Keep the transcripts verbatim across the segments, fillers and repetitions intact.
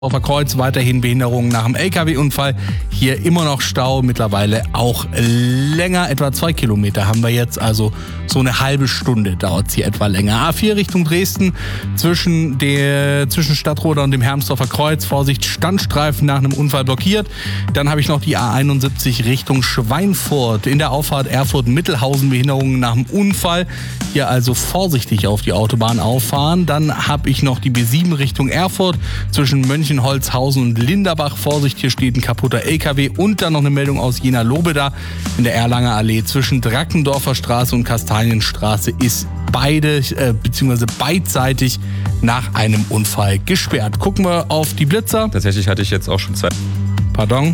Auf der Kreuz weiterhin Behinderungen nach dem L K W-Unfall. Hier immer noch Stau, mittlerweile auch länger. Etwa zwei Kilometer haben wir jetzt, also so eine halbe Stunde dauert es hier etwa länger. A vier Richtung Dresden, zwischen, der, zwischen Stadtroda und dem Hermsdorfer Kreuz. Vorsicht, Standstreifen nach einem Unfall blockiert. Dann habe ich noch die A einundsiebzig Richtung Schweinfurt. In der Auffahrt Erfurt-Mittelhausen Behinderungen nach dem Unfall. Hier also vorsichtig auf die Autobahn auffahren. Dann habe ich noch die B sieben Richtung Erfurt zwischen Mönchen Holzhausen und Linderbach. Vorsicht, hier steht ein kaputter L K W. Und dann noch eine Meldung aus Jena-Lobeda. In der Erlanger Allee zwischen Drackendorfer Straße und Kastanienstraße ist beide, äh, beziehungsweise beidseitig nach einem Unfall gesperrt. Gucken wir auf die Blitzer. Tatsächlich hatte ich jetzt auch schon Zeit. Pardon?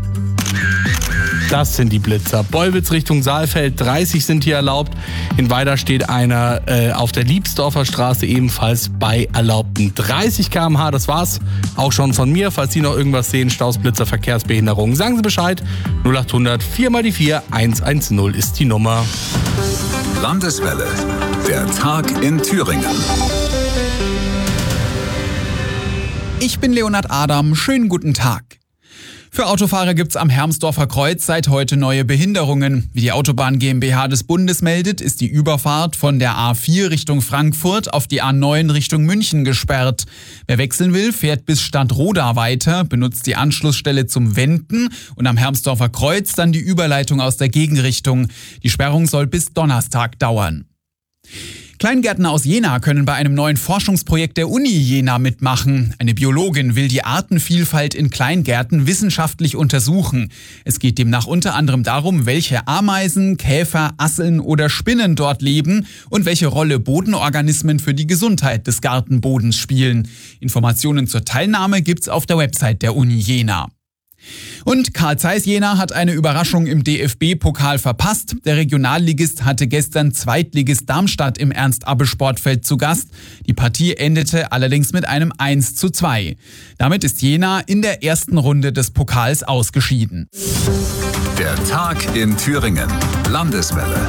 Das sind die Blitzer. Bollwitz Richtung Saalfeld, dreißig sind hier erlaubt. In Weida steht einer äh, auf der Liebsdorfer Straße ebenfalls bei erlaubten dreißig Kilometer pro Stunde. Das war's auch schon von mir. Falls Sie noch irgendwas sehen, Staus, Blitzer, Verkehrsbehinderungen, sagen Sie Bescheid. null achthundert vier mal die vier hundertzehn ist die Nummer. Landeswelle, der Tag in Thüringen. Ich bin Leonhard Adam, schönen guten Tag. Für Autofahrer gibt's am Hermsdorfer Kreuz seit heute neue Behinderungen. Wie die Autobahn GmbH des Bundes meldet, ist die Überfahrt von der A vier Richtung Frankfurt auf die A neun Richtung München gesperrt. Wer wechseln will, fährt bis Stadtroda weiter, benutzt die Anschlussstelle zum Wenden und am Hermsdorfer Kreuz dann die Überleitung aus der Gegenrichtung. Die Sperrung soll bis Donnerstag dauern. Kleingärtner aus Jena können bei einem neuen Forschungsprojekt der Uni Jena mitmachen. Eine Biologin will die Artenvielfalt in Kleingärten wissenschaftlich untersuchen. Es geht demnach unter anderem darum, welche Ameisen, Käfer, Asseln oder Spinnen dort leben und welche Rolle Bodenorganismen für die Gesundheit des Gartenbodens spielen. Informationen zur Teilnahme gibt's auf der Website der Uni Jena. Und Carl Zeiss Jena hat eine Überraschung im D F B-Pokal verpasst. Der Regionalligist hatte gestern Zweitligist Darmstadt im Ernst-Abbe-Sportfeld zu Gast. Die Partie endete allerdings mit einem eins zu zwei. Damit ist Jena in der ersten Runde des Pokals ausgeschieden. Der Tag in Thüringen. Landeswelle.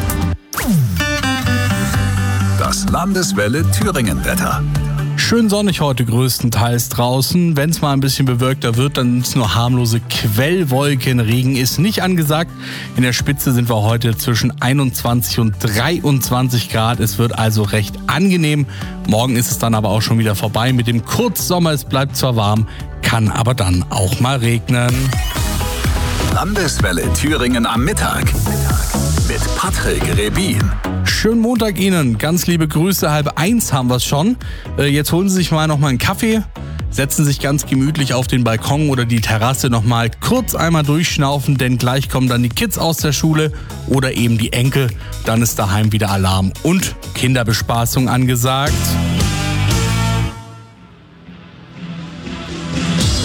Das Landeswelle Thüringen-Wetter. Schön sonnig heute größtenteils draußen. Wenn es mal ein bisschen bewölkter wird, dann sind es nur harmlose Quellwolken. Regen ist nicht angesagt. In der Spitze sind wir heute zwischen einundzwanzig und dreiundzwanzig Grad. Es wird also recht angenehm. Morgen ist es dann aber auch schon wieder vorbei mit dem Kurzsommer. Es bleibt zwar warm, kann aber dann auch mal regnen. Landeswelle Thüringen am Mittag. Mit Patrick Rebin. Schönen Montag Ihnen. Ganz liebe Grüße. Halb eins haben wir es schon. Jetzt holen Sie sich mal noch mal einen Kaffee, setzen sich ganz gemütlich auf den Balkon oder die Terrasse noch mal kurz einmal durchschnaufen, denn gleich kommen dann die Kids aus der Schule oder eben die Enkel. Dann ist daheim wieder Alarm und Kinderbespaßung angesagt.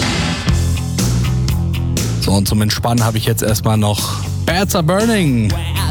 So, und zum Entspannen habe ich jetzt erstmal noch Bats Are Burning.